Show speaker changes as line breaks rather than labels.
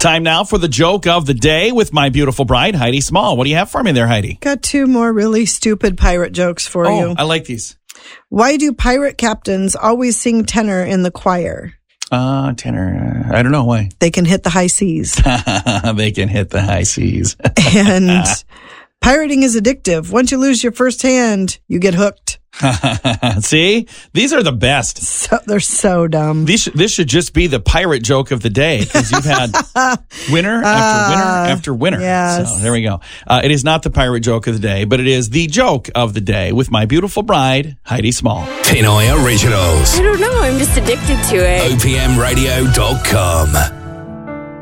Time now for the joke of the day with my beautiful bride, Heidi Small. What do you have for me there, Heidi?
Got two more really stupid pirate jokes for you.
I like these.
Why do pirate captains always sing tenor in the choir?
Tenor. I don't know why.
They can hit the high seas.
They can hit the high seas.
And pirating is addictive. Once you lose your first hand, you get hooked.
See? These are the best.
So, they're so dumb.
This should just be the pirate joke of the day because you've had winner after winner after winner.
Yes.
So there we go. It is not the pirate joke of the day, but it is the joke of the day with my beautiful bride, Heidi Small.
Pinoy Originals.
I don't know. I'm just addicted to it.
OPMradio.com.